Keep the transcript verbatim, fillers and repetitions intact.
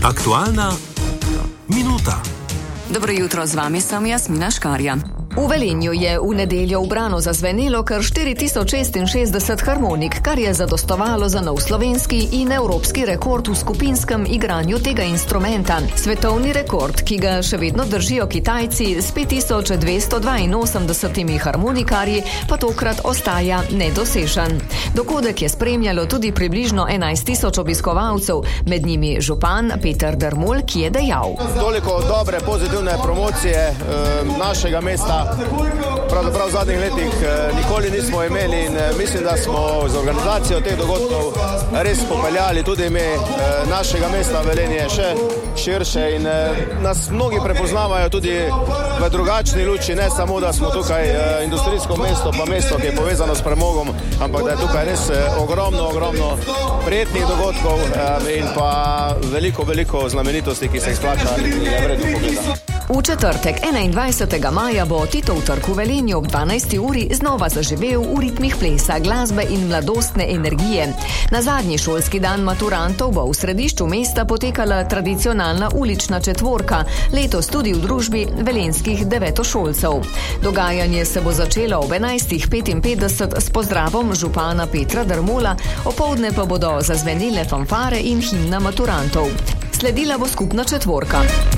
Aktualna minuta. Dobro jutro, z vami sem Jasmina Škarja. V Velenju je v nedeljo ubrano zazvenelo kar štiri tisoč šestinšestdeset harmonik, kar je zadostovalo za nov slovenski in evropski rekord v skupinskem igranju tega instrumenta. Svetovni rekord, ki ga še vedno držijo Kitajci s pet tisoč dvesto dvainosemdesetimi harmonikarji, pa tokrat ostaja nedosežen. Dogodek je spremljalo tudi približno enajst tisoč obiskovalcev, med njimi župan Peter Dermol, ki je dejal: Toliko dobre, pozitivne promocije e, našega mesta pravzaprav v zadnjih letih nikoli nismo imeli in mislim, da smo z organizacijo teh dogodkov res popeljali tudi ime našega mesta Velenje še širše in nas mnogi prepoznavajo tudi v drugačni luči, ne samo, da smo tukaj industrijsko mesto, pa mesto, ki je povezano s premogom, ampak da je tukaj res ogromno, ogromno prijetnih dogodkov in pa veliko, veliko znamenitosti, ki se jih splača in je vredno pogleda. V četrtek, enaindvajsetega maja, bo Titov trg v Velenju ob dvanajsti uri znova zaživel v ritmih plesa, glasbe in mladostne energije. Na zadnji šolski dan maturantov bo v središču mesta potekala tradicionalna ulična četvorka, letos tudi v družbi velenjskih devetošolcev. Dogajanje se bo začelo ob enajstih petinpetdeset s pozdravom župana Petra Dermola, opoldne pa bodo zazvenile fanfare in himna maturantov. Sledila bo skupna četvorka.